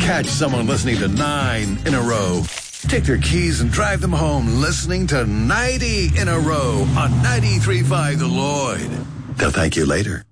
Catch someone listening to 9 in a row. Take their keys and drive them home listening to 90 in a row on 93.5 The Lloyd. They'll thank you later.